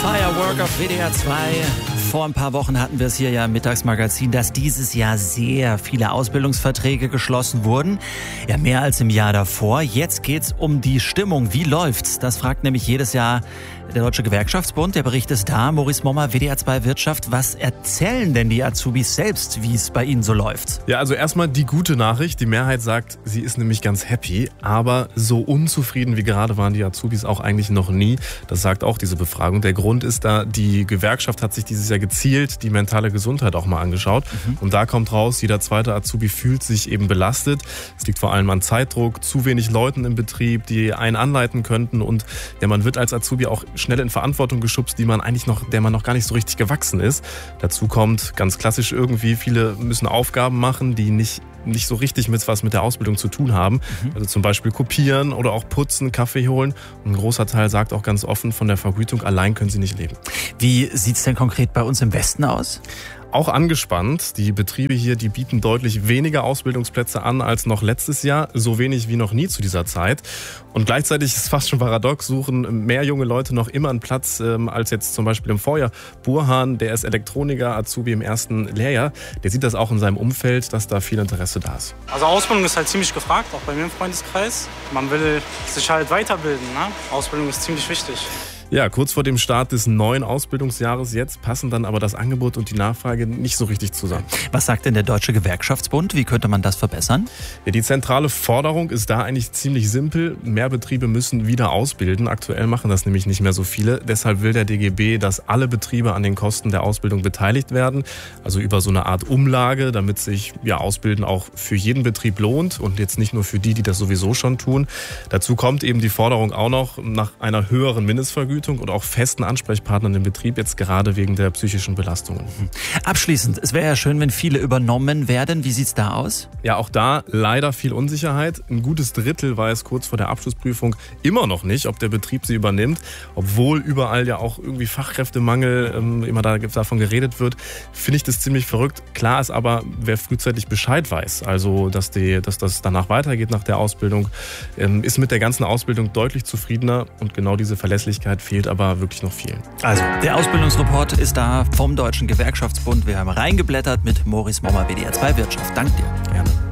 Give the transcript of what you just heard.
Firework auf WDR 2. Vor ein paar Wochen hatten wir es hier ja im Mittagsmagazin, dass dieses Jahr sehr viele Ausbildungsverträge geschlossen wurden. Ja, mehr als im Jahr davor. Jetzt geht's um die Stimmung. Wie läuft's? Das fragt nämlich jedes Jahr der Deutsche Gewerkschaftsbund. Der Bericht ist da. Maurice Mommer, WDR 2 Wirtschaft. Was erzählen denn die Azubis selbst, wie es bei ihnen so läuft? Ja, also erstmal die gute Nachricht. Die Mehrheit sagt, sie ist nämlich ganz happy. Aber so unzufrieden wie gerade waren die Azubis auch eigentlich noch nie. Das sagt auch diese Befragung. Der Grund ist da, die Gewerkschaft hat sich dieses Jahr gezielt die mentale Gesundheit auch mal angeschaut. Und da kommt raus, jeder zweite Azubi fühlt sich eben belastet. Es liegt vor allem an Zeitdruck, zu wenig Leuten im Betrieb, die einen anleiten könnten. Und ja, man wird als Azubi auch schnell in Verantwortung geschubst, der man noch gar nicht so richtig gewachsen ist. Dazu kommt ganz klassisch irgendwie, viele müssen Aufgaben machen, die nicht so richtig was mit der Ausbildung zu tun haben. Also zum Beispiel kopieren oder auch putzen, Kaffee holen. Und ein großer Teil sagt auch ganz offen, von der Vergütung allein können sie nicht leben. Wie sieht's denn konkret bei uns im Westen aus? Auch angespannt. Die Betriebe hier, die bieten deutlich weniger Ausbildungsplätze an als noch letztes Jahr, so wenig wie noch nie zu dieser Zeit. Und gleichzeitig ist es fast schon paradox, suchen mehr junge Leute noch immer einen Platz als jetzt zum Beispiel im Vorjahr. Burhan, der ist Elektroniker, Azubi im ersten Lehrjahr, der sieht das auch in seinem Umfeld, dass da viel Interesse da ist. Also Ausbildung ist halt ziemlich gefragt, auch bei mir im Freundeskreis. Man will sich halt weiterbilden, ne? Ausbildung ist ziemlich wichtig. Ja, kurz vor dem Start des neuen Ausbildungsjahres jetzt passen dann aber das Angebot und die Nachfrage nicht so richtig zusammen. Was sagt denn der Deutsche Gewerkschaftsbund? Wie könnte man das verbessern? Ja, die zentrale Forderung ist da eigentlich ziemlich simpel. Mehr Betriebe müssen wieder ausbilden. Aktuell machen das nämlich nicht mehr so viele. Deshalb will der DGB, dass alle Betriebe an den Kosten der Ausbildung beteiligt werden. Also über so eine Art Umlage, damit sich Ausbilden auch für jeden Betrieb lohnt und jetzt nicht nur für die das sowieso schon tun. Dazu kommt eben die Forderung auch noch nach einer höheren Mindestvergütung und auch festen Ansprechpartnern im Betrieb, jetzt gerade wegen der psychischen Belastungen. Abschließend, es wäre ja schön, wenn viele übernommen werden. Wie sieht's da aus? Ja, auch da leider viel Unsicherheit. Ein gutes Drittel weiß kurz vor der Abschlussprüfung immer noch nicht, ob der Betrieb sie übernimmt. Obwohl überall ja auch irgendwie Fachkräftemangel immer davon geredet wird, finde ich das ziemlich verrückt. Klar ist aber, wer frühzeitig Bescheid weiß, also dass das danach weitergeht nach der Ausbildung, ist mit der ganzen Ausbildung deutlich zufriedener und genau diese Verlässlichkeit fehlt aber wirklich noch vielen. Also, der Ausbildungsreport ist da vom Deutschen Gewerkschaftsbund. Wir haben reingeblättert mit Maurice Mommer, WDR 2 Wirtschaft. Dank dir. Gerne.